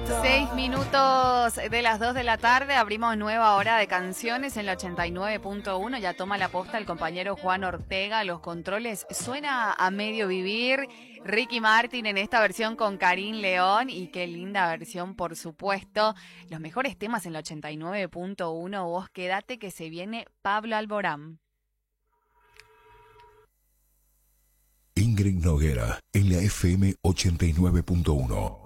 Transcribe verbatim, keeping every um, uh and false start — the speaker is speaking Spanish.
Seis minutos de las dos de la tarde, abrimos nueva hora de canciones en la ochenta y nueve punto uno. Ya toma la posta el compañero Juan Ortega. Los controles suena a medio vivir. Ricky Martin en esta versión con Karim León. Y qué linda versión, por supuesto. Los mejores temas en la ochenta y nueve punto uno. Vos quedate que se viene Pablo Alborán. Ingrid Noguera en la F M ochenta y nueve punto uno.